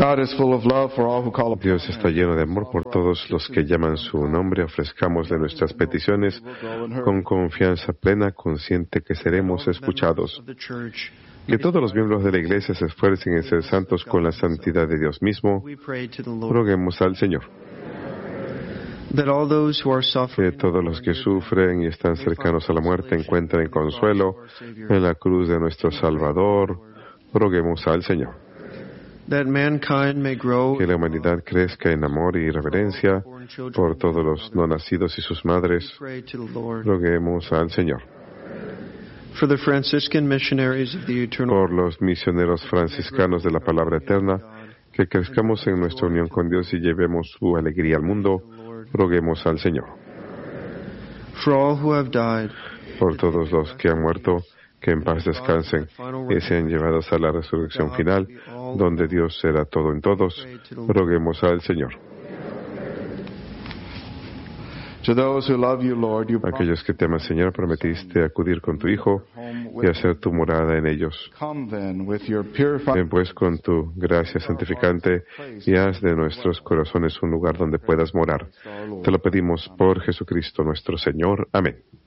Dios está lleno de amor por todos los que llaman su nombre. Ofrezcámosle nuestras peticiones con confianza plena, consciente que seremos escuchados. Que todos los miembros de la Iglesia se esfuercen en ser santos con la santidad de Dios mismo. Roguemos al Señor. Que todos los que sufren y están cercanos a la muerte encuentren consuelo en la cruz de nuestro Salvador. Roguemos al Señor. Que la humanidad crezca en amor y reverencia por todos los no nacidos y sus madres. Roguemos al Señor. Por los misioneros franciscanos de la palabra eterna, que crezcamos en nuestra unión con Dios y llevemos su alegría al mundo. Roguemos al Señor. Por todos los que han muerto, que en paz descansen y sean llevados a la resurrección final, donde Dios será todo en todos. Roguemos al Señor. Aquellos que te aman, Señor, prometiste acudir con tu Hijo y hacer tu morada en ellos. Ven pues con tu gracia santificante y haz de nuestros corazones un lugar donde puedas morar. Te lo pedimos por Jesucristo nuestro Señor. Amén.